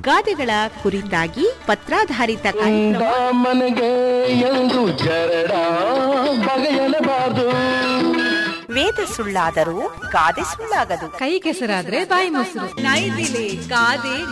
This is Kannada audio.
ಗಾದೆಗಳ ಕುರಿತಾಗಿ ಪತ್ರಾಧಾರಿತ ಮನೆಗೆ ಎಂದು ಜರಡ ಬಗೆಯಲೇಬಾರದು. ವೇದ ಸುಳ್ಳಾದರೂ ಗಾದೆ ಸುಳ್ಳಾಗದು. ಕೈ ಕೆಸರಾದ್ರೆ ಬಾಯಿ ಮೊಸರು. ನೈದಿಲೆ ಗಾದೆ